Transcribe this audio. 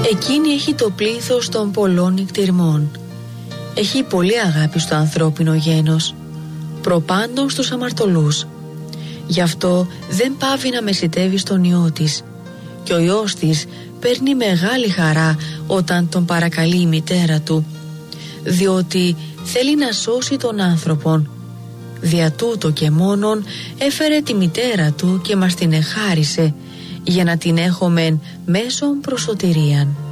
Εκείνη έχει το πλήθος των πολλών νυκτυρμών. Έχει πολύ αγάπη στο ανθρώπινο γένος, προπάντων στους αμαρτωλούς. Γι' αυτό δεν πάβει να μεσητεύει στον Υιό της. Και ο Υιός της παίρνει μεγάλη χαρά όταν τον παρακαλεί η μητέρα του, διότι θέλει να σώσει τον άνθρωπον. Δια τούτο και μόνον έφερε τη μητέρα του και μας την εχάρισε, για να την έχομεν μέσον προς σωτηρίαν.